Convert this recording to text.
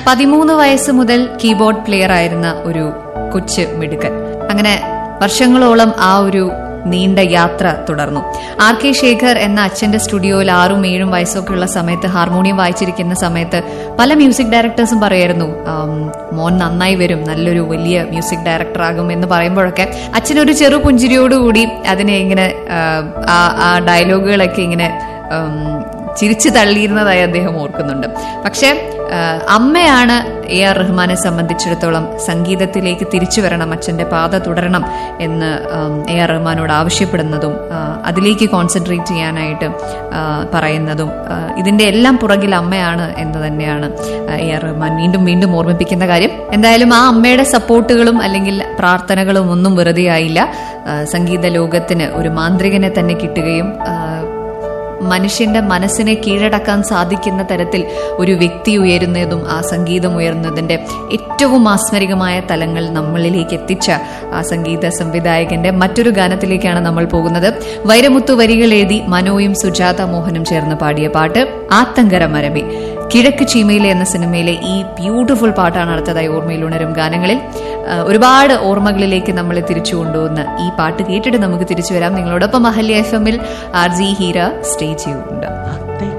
13 വയസ്സ് മുതൽ keyboard player ആയിരുന്ന ഒരു കൊച്ചു മിടുക്കൻ. അങ്ങനെ വർഷങ്ങളോളം ആ ഒരു നീണ്ട യാത്ര തുടർന്നു. ആർ കെ ശേഖർ എന്ന അച്ഛന്റെ സ്റ്റുഡിയോയിൽ 6ഉം 7ഉം വയസ്സൊക്കെ ഉള്ള സമയത്ത് ഹാർമോണിയം വായിച്ചിരിക്കുന്ന സമയത്ത് പല മ്യൂസിക് ഡയറക്ടേഴ്സും പറയായിരുന്നു, മോൻ നന്നായി വരും, നല്ലൊരു വലിയ മ്യൂസിക് ഡയറക്ടർ ആകും എന്ന് പറയുമ്പോഴൊക്കെ അച്ഛനൊരു ചെറു പുഞ്ചിരിയോടുകൂടി അതിനെ ഇങ്ങനെ ആ ഡയലോഗുകളൊക്കെ ഇങ്ങനെ ചിരിച്ചു തള്ളിയിരുന്നതായി അദ്ദേഹം ഓർക്കുന്നുണ്ട്. പക്ഷെ അമ്മയാണ് എ ആർ റഹ്മാനെ സംബന്ധിച്ചിടത്തോളം സംഗീതത്തിലേക്ക് തിരിച്ചു വരണം, അച്ഛന്റെ പാത തുടരണം എന്ന് എ ആർ റഹ്മാനോട് ആവശ്യപ്പെടുന്നതും അതിലേക്ക് കോൺസെൻട്രേറ്റ് ചെയ്യാനായിട്ട് പറയുന്നതും ഇതിന്റെ എല്ലാം പുറകിൽ അമ്മയാണ് എന്ന് തന്നെയാണ് എ ആർ റഹ്മാൻ വീണ്ടും വീണ്ടും ഓർമ്മിപ്പിക്കുന്ന കാര്യം. എന്തായാലും ആ അമ്മയുടെ സപ്പോർട്ടുകളും അല്ലെങ്കിൽ പ്രാർത്ഥനകളും ഒന്നും വെറുതെ ആയില്ല. സംഗീത ലോകത്തിന് ഒരു മാന്ത്രികനെ തന്നെ കിട്ടുകയും മനുഷ്യന്റെ മനസ്സിനെ കീഴടക്കാൻ സാധിക്കുന്ന തരത്തിൽ ഒരു വ്യക്തി ഉയരുന്നതും ആ സംഗീതം ഉയർന്നതിന്റെ ഏറ്റവും മാസ്മരികമായ തലങ്ങൾ നമ്മളിലേക്ക് എത്തിച്ച ആ സംഗീത സംവിധായകന്റെ മറ്റൊരു ഗാനത്തിലേക്കാണ് നമ്മൾ പോകുന്നത്. വൈരമുത്തു വരികൾ എഴുതി മനോയും സുജാത മോഹനും ചേർന്ന് പാടിയ പാട്ട് ആത്തങ്കര മരമേ. കിഴക്ക് ചീമയിലെ എന്ന സിനിമയിലെ ഈ ബ്യൂട്ടിഫുൾ പാട്ടാണ് അടുത്തതായി ഓർമ്മയിൽ ഉണരും ഗാനങ്ങളിൽ. ഒരുപാട് ഓർമ്മകളിലേക്ക് നമ്മളെ തിരിച്ചു കൊണ്ടുവന്ന് ഈ പാട്ട് കേട്ടിട്ട് നമുക്ക് തിരിച്ചു വരാം. നിങ്ങളോടൊപ്പം അഹല്യ FM-ൽ RJ ഹീര സ്റ്റേ ചെയ്യുന്നുണ്ട്.